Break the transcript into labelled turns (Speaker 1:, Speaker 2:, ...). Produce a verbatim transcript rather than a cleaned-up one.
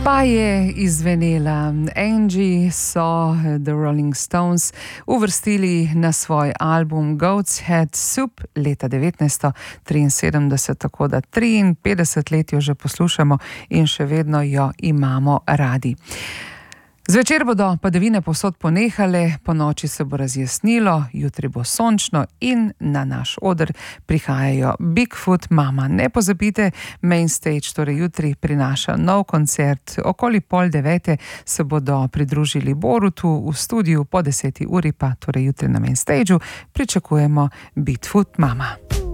Speaker 1: Pa je izvenela. Angie so The Rolling Stones uvrstili na svoj album Goat's Head Soup leta devetnajststo triinsedemdeset, tako da triinpetdeset let jo že poslušamo in še vedno jo imamo radi. Zvečer bodo padavine povsod ponehale, ponoči se bo razjasnilo, jutri bo sončno in na naš oder prihajajo Bigfoot Mama. Ne pozabite, Main Stage torej jutri prinaša nov koncert. Okoli pol devete se bodo pridružili Borutu v studiu, po deseti uri pa torej jutri na Main Stageu pričakujemo Bigfoot Mama.